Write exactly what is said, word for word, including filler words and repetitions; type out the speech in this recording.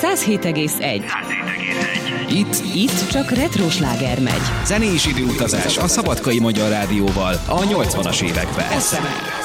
száz hét egész egy. Itt, Itt csak retro sláger megy. zenés időutazás a Szabadkai Magyar Rádióval a nyolcvanas években. Eszemel.